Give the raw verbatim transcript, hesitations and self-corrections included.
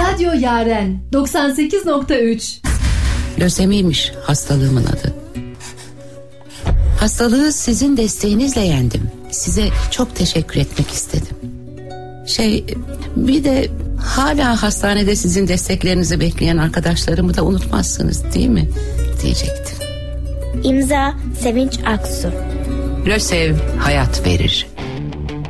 Radyo Yaren doksan sekiz nokta üç. Lösemiymiş hastalığımın adı. Hastalığı sizin desteğinizle yendim. Size çok teşekkür etmek istedim. Şey, bir de hala hastanede sizin desteklerinizi bekleyen arkadaşlarımı da unutmazsınız değil mi? Diyecektim. İmza Sevinç Aksu. Lösev hayat verir.